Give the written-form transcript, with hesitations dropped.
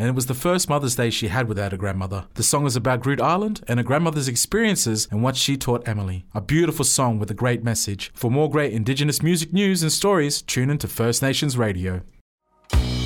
and it was the first Mother's Day she had without a grandmother. The song is about Groote Eylandt and her grandmother's experiences and what she taught Emily. A beautiful song with a great message. For more great Indigenous music news and stories, tune into First Nations Radio.